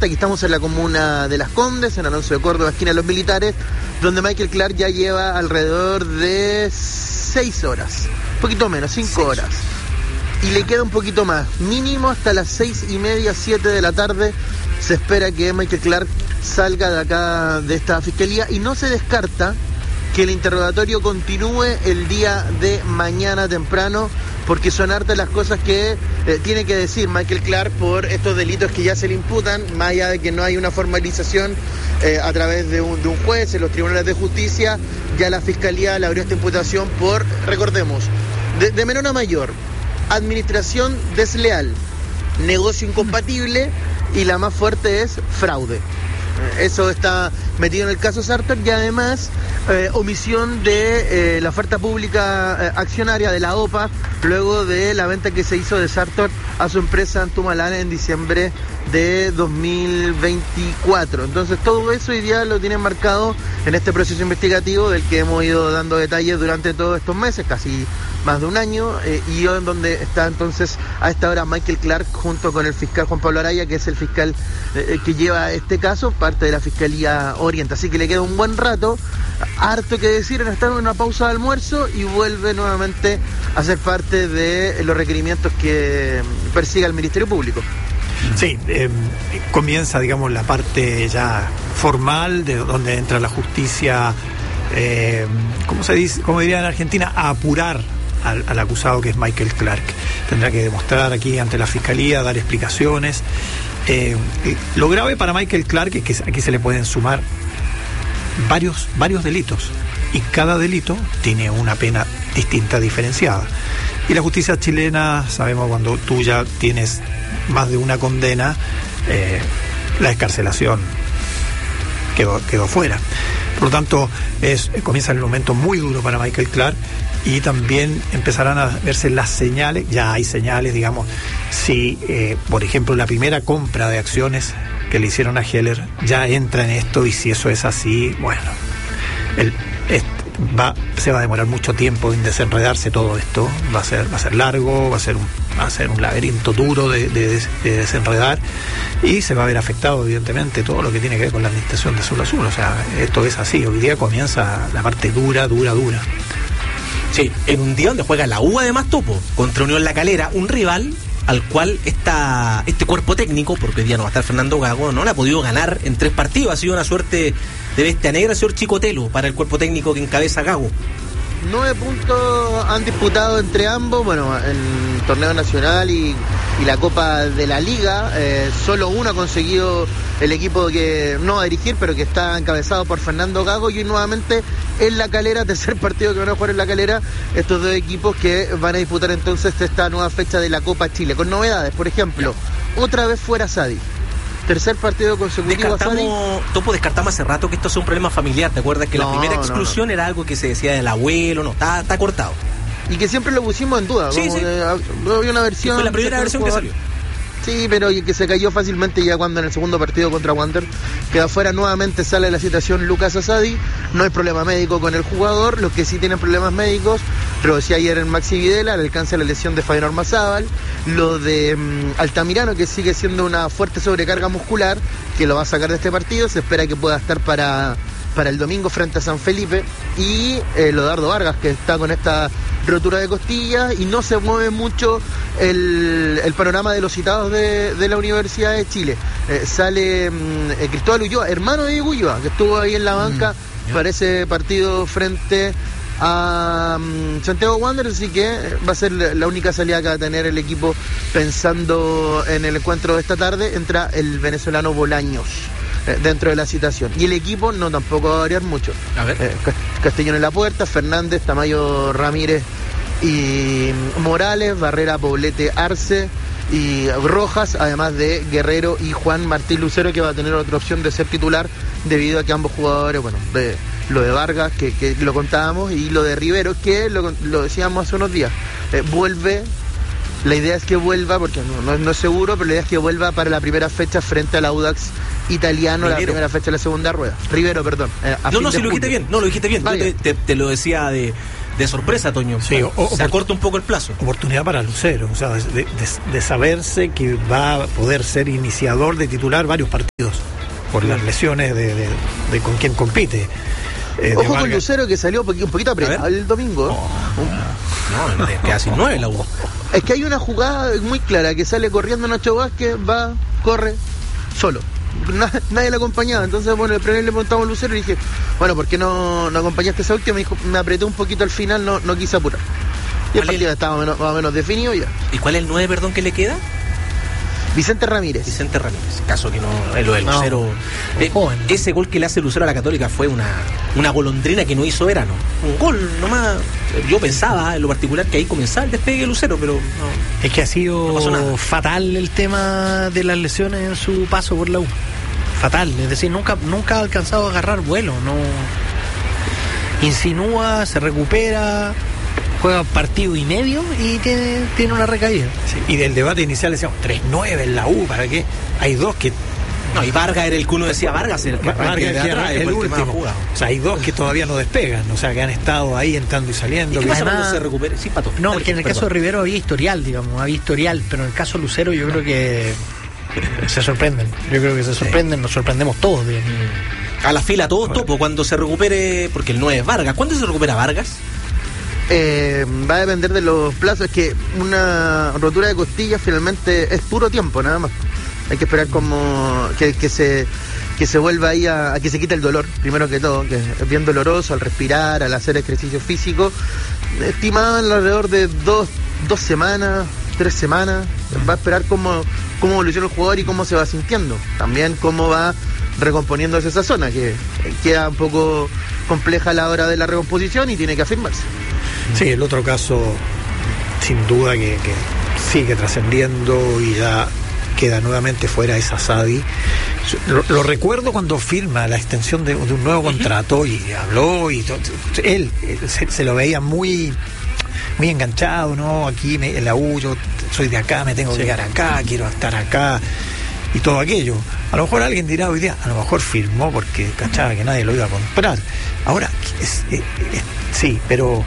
carta. Aquí estamos en la comuna de Las Condes, en Alonso de Córdoba, esquina de Los Militares, donde Michael Clark ya lleva alrededor de 6 horas, un poquito menos, 5 horas. Y le queda un poquito más, mínimo hasta las 6:30, 7 de la tarde. Se espera que Michael Clark salga de acá, de esta fiscalía, y no se descarta que el interrogatorio continúe el día de mañana temprano, porque son hartas las cosas que tiene que decir Michael Clark por estos delitos que ya se le imputan, más allá de que no hay una formalización a través de un juez en los tribunales de justicia. Ya la fiscalía le abrió esta imputación por, recordemos, de menor a mayor, administración desleal, negocio incompatible, y la más fuerte es fraude. Eso está metido en el caso Sartor, y además omisión de la oferta pública accionaria de la OPA, luego de la venta que se hizo de Sartor a su empresa Antumalán en diciembre de 2024. Entonces todo eso hoy día lo tienen marcado en este proceso investigativo del que hemos ido dando detalles durante todos estos meses, casi más de un año, y en donde está entonces a esta hora Michael Clark junto con el fiscal Juan Pablo Araya, que es el fiscal que lleva este caso, parte de la Fiscalía Oriente. Así que le queda un buen rato, harto que decir, está en una pausa de almuerzo y vuelve nuevamente a ser parte de los requerimientos que persiga el Ministerio Público. Sí, comienza, digamos, la parte ya formal, de donde entra la justicia, ¿cómo se dice? Como diría en Argentina, a apurar al acusado, que es Michael Clark. Tendrá que demostrar aquí ante la fiscalía, dar explicaciones. Lo grave para Michael Clark es que aquí se le pueden sumar varios delitos, y cada delito tiene una pena distinta, diferenciada. Y la justicia chilena, sabemos, cuando tú ya tienes más de una condena, la excarcelación quedó fuera. Por lo tanto, comienza el momento muy duro para Michael Clark, y también empezarán a verse las señales. Ya hay señales, digamos, si por ejemplo la primera compra de acciones que le hicieron a Heller ya entra en esto, y si eso es así, bueno, se va a demorar mucho tiempo en desenredarse todo esto. Va a ser largo, va a ser un laberinto duro de desenredar, y se va a ver afectado evidentemente todo lo que tiene que ver con la administración de Azul Azul. O sea, esto es así. Hoy día comienza la parte dura. Sí, en un día donde juega la U, además, Topo, contra Unión La Calera, un rival al cual este cuerpo técnico, porque hoy día no va a estar Fernando Gago, no le ha podido ganar en 3 partidos. Ha sido una suerte de bestia negra, señor Chicotelo, para el cuerpo técnico que encabeza Gago. 9 puntos han disputado entre ambos, bueno, el torneo nacional y la Copa de la Liga. Solo uno ha conseguido el equipo que no va a dirigir, pero que está encabezado por Fernando Gago, y hoy nuevamente en La Calera, tercer partido que van a jugar en La Calera, estos dos equipos que van a disputar entonces esta nueva fecha de la Copa Chile, con novedades. Por ejemplo, otra vez fuera Sadi. Tercer partido consecutivo. Descartamos hace rato que esto es un problema familiar. ¿Te acuerdas que la primera exclusión era algo que se decía del abuelo? No, está cortado. Y que siempre lo pusimos en duda. Sí. Había una versión. Fue la primera versión que salió. Sí, pero que se cayó fácilmente ya cuando en el segundo partido contra Wander queda afuera. Nuevamente sale la citación Lucas Asadi. No hay problema médico con el jugador. Los que sí tienen problemas médicos, lo decía ayer en Maxi Videla, le alcanza la lesión de Fabián Ormazábal. Lo de Altamirano, que sigue siendo una fuerte sobrecarga muscular, que lo va a sacar de este partido. Se espera que pueda estar para el domingo frente a San Felipe. Y lo de Dardo Vargas, que está con esta rotura de costillas, y no se mueve mucho el panorama de los citados de la Universidad de Chile. Sale Cristóbal Ulloa, hermano de Diego Ulloa, que estuvo ahí en la banca para ese partido frente a Santiago Wanderers, así que va a ser la única salida que va a tener el equipo pensando en el encuentro de esta tarde. Entra el venezolano Bolaños dentro de la citación, y el equipo tampoco va a variar mucho. A ver. Castellón en la puerta, Fernández, Tamayo, Ramírez y Morales, Barrera, Poblete, Arce y Rojas, además de Guerrero y Juan Martín Lucero, que va a tener otra opción de ser titular, debido a que ambos jugadores, lo de Vargas, que lo contábamos, y lo de Rivero, que lo decíamos hace unos días, vuelve. La idea es que vuelva, porque no es seguro, pero la idea es que vuelva para la primera fecha frente al Audax italiano, Rivero. La primera fecha de la segunda rueda. Rivero, perdón. Lo dijiste bien. Yo te lo decía de de sorpresa, Toño. Sí, se acorta un poco el plazo. Oportunidad para Lucero, o sea, de saberse que va a poder ser iniciador de titular varios partidos por las lesiones de con quien compite. Ojo con Lucero, que salió un poquito apretado el domingo. No, queda sin 9 la U. Es que hay una jugada muy clara que sale corriendo Nacho Vázquez, va, corre, solo. Nadie le acompañaba. Entonces, bueno, el primer le preguntamos a Lucero y dije, bueno, ¿por qué no acompañaste esa última? Me dijo, me apreté un poquito al final, no quise apurar. Y el partido estaba más o menos definido ya. ¿Y cuál es el 9, perdón, que le queda? Vicente Ramírez. Caso que no, lo de Lucero. Ese gol que le hace Lucero a la Católica fue una golondrina que no hizo Verano. Un gol nomás. Yo pensaba en lo particular que ahí comenzaba el despegue de Lucero, pero no. Es que ha sido fatal el tema de las lesiones en su paso por la U. Fatal, es decir, nunca ha alcanzado a agarrar vuelo, no insinúa, se recupera, juega partido y medio y tiene una recaída. Sí, y del debate inicial decíamos 3-9 en la U, ¿para qué? Hay dos que... No, y Vargas era el que uno decía, Vargas el último. O sea, hay dos que todavía no despegan, o sea, que han estado ahí entrando y saliendo. ¿Y qué pasa cuando se recupere? Sí, Pato. No, porque en el caso de Rivero había historial, pero en el caso de Lucero yo creo que se sorprenden. Nos sorprendemos todos, digamos. A la fila todos topo cuando se recupere, porque el 9 es Vargas. ¿Cuándo se recupera Vargas? Va a depender de los plazos. Es que una rotura de costillas finalmente es puro tiempo, nada más. Hay que esperar como que se vuelva ahí a que se quite el dolor, primero que todo, que es bien doloroso al respirar, al hacer ejercicio físico. Estimaban alrededor de 2 semanas, 3 semanas. Va a esperar cómo evoluciona el jugador y cómo se va sintiendo. También cómo va recomponiéndose esa zona, que queda un poco compleja a la hora de la recomposición y tiene que afirmarse. Sí, el otro caso, sin duda, que sigue trascendiendo y ya queda nuevamente fuera es Asadi. Lo recuerdo cuando firma la extensión de un nuevo contrato y habló y todo. Él se lo veía muy enganchado, ¿no? Aquí en la U, yo soy de acá, me tengo que quedar acá, quiero estar acá y todo aquello. A lo mejor alguien dirá hoy día, a lo mejor firmó porque cachaba que nadie lo iba a comprar. Ahora, sí, pero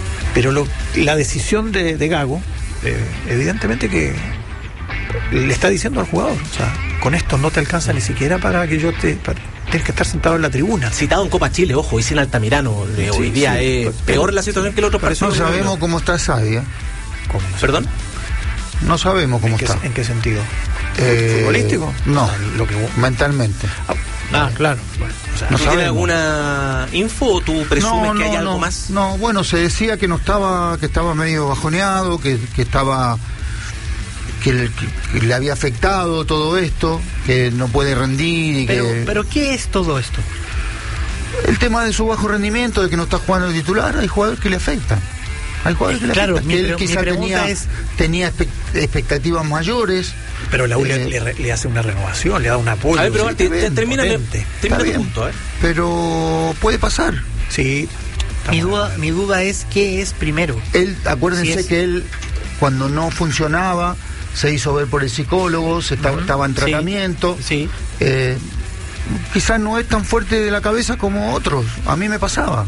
la decisión de Gago, evidentemente que le está diciendo al jugador, o sea, con esto no te alcanza ni siquiera para que tienes que estar sentado en la tribuna. Citado en Copa Chile, ojo, y sin Altamirano, hoy día es peor la situación que el otro partido. No sabemos cómo está Asadi, ¿eh? ¿Cómo? ¿Perdón? No sabemos cómo está. ¿En qué sentido? ¿Futbolístico? No, mentalmente. Claro. Bueno, o sea, ¿no tiene alguna info o tú presumes que hay algo más? No, bueno, se decía que que estaba medio bajoneado, que estaba... Que le había afectado todo esto, que no puede rendir pero ¿qué es todo esto? El tema de su bajo rendimiento, de que no está jugando de titular. Hay jugadores que le afectan. Él quizá tenía expectativas mayores. Pero la U le hace una renovación, le da un apoyo. A ver, pero termina tu punto, Pero puede pasar. Sí. Mi duda es ¿qué es primero? Acuérdense que él, cuando no funcionaba, se hizo ver por el psicólogo, estaba en tratamiento. Sí. Quizás no es tan fuerte de la cabeza como otros. A mí me pasaba.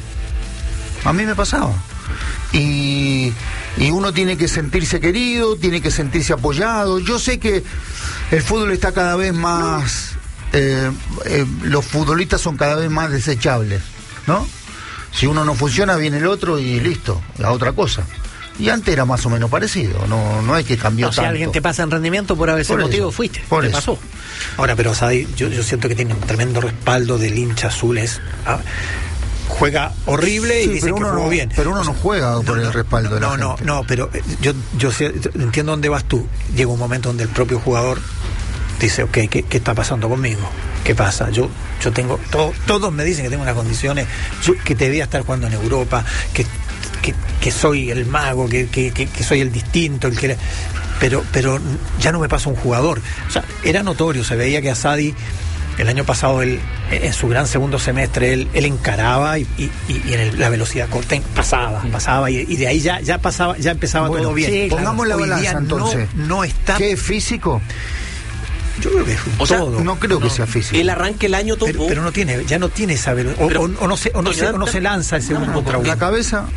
Y uno tiene que sentirse querido, tiene que sentirse apoyado. Yo sé que el fútbol está cada vez más... los futbolistas son cada vez más desechables, ¿no? Si uno no funciona, viene el otro y listo, la otra cosa. Y antes era más o menos parecido, no hay que cambiar tanto. Si alguien te pasa en rendimiento por ese motivo, fuiste, te pasó. Ahora, pero Asadi, yo siento que tiene un tremendo respaldo del hincha azul. Juega horrible y dice que jugó bien. Pero uno no juega por el respaldo de la gente. No, pero yo entiendo dónde vas tú. Llega un momento donde el propio jugador dice, ok, ¿qué está pasando conmigo? ¿Qué pasa? Yo tengo... Todos me dicen que tengo unas condiciones, que debía estar jugando en Europa, que soy el mago, que soy el distinto, pero ya no me pasa un jugador. O sea, era notorio, se veía que Asadi el año pasado en su gran segundo semestre él encaraba y en la velocidad corta pasaba y de ahí ya empezaba todo bien. Sí, pongamos la balanza entonces. No está. ¿Qué es físico? Yo creo que es todo. No creo que sea físico. El arranque el año pero ya no tiene esa velocidad. O no se lanza el segundo contra uno. La cabeza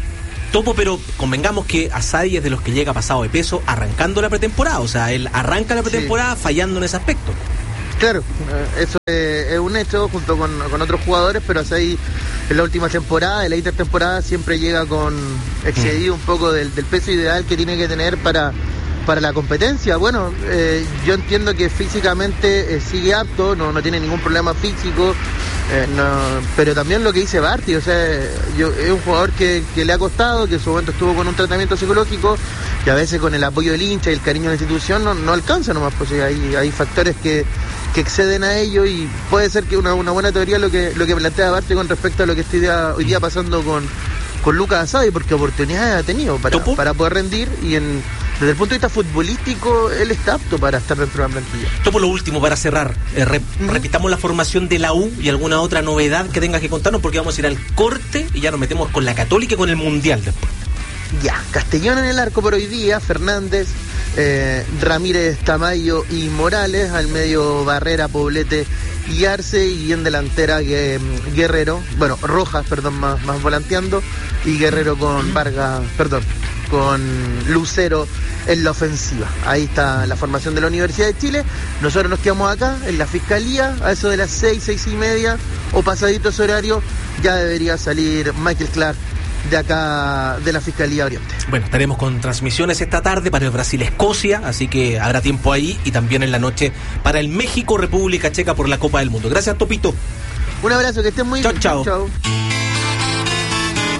Topo, pero convengamos que Asadi es de los que llega pasado de peso arrancando la pretemporada, o sea, él arranca la pretemporada fallando en ese aspecto. Claro, eso es un hecho junto con otros jugadores, pero Asadi en la última temporada, en la intertemporada, siempre llega con excedido un poco del peso ideal que tiene que tener para la competencia. Bueno, yo entiendo que físicamente sigue apto, no tiene ningún problema físico, pero también lo que dice Barty, o sea, es un jugador que le ha costado, que en su momento estuvo con un tratamiento psicológico, que a veces con el apoyo del hincha y el cariño de la institución no alcanza nomás, pues hay factores que exceden a ello, y puede ser que una buena teoría lo que plantea Barty con respecto a lo que está hoy día pasando con Lucas Asadi, porque oportunidades ha tenido para poder rendir, y desde el punto de vista futbolístico él está apto para estar dentro de la plantilla. Topo, lo último para cerrar, repitamos la formación de la U y alguna otra novedad que tengas que contarnos, porque vamos a ir al corte y ya nos metemos con la Católica y con el Mundial después. Ya, Castellón en el arco por hoy día, Fernández, Ramírez, Tamayo y Morales, al medio Barrera, Poblete y Arce, y en delantera Guerrero, Rojas, más volanteando, y Guerrero con con Lucero en la ofensiva. Ahí está la formación de la Universidad de Chile. Nosotros nos quedamos acá en la Fiscalía, a eso de las 6:30 o pasadito ese horario, ya debería salir Michael Clark de acá de la Fiscalía Oriente. Bueno, estaremos con transmisiones esta tarde para el Brasil-Escocia, así que habrá tiempo ahí, y también en la noche para el México-República Checa por la Copa del Mundo. Gracias, Topito. Un abrazo, que estén muy bien. Chao.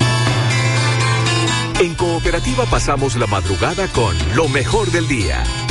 En Cooperativa pasamos la madrugada con lo mejor del día.